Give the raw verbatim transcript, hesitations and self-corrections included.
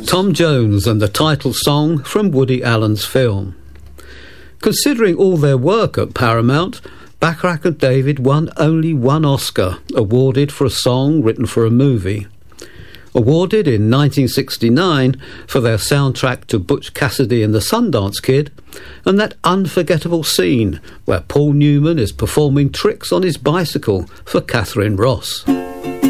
Tom Jones and the title song from Woody Allen's film. Considering all their work at Paramount, Bacharach and David won only one Oscar, awarded for a song written for a movie. Awarded in nineteen sixty-nine for their soundtrack to Butch Cassidy and the Sundance Kid, and that unforgettable scene where Paul Newman is performing tricks on his bicycle for Catherine Ross.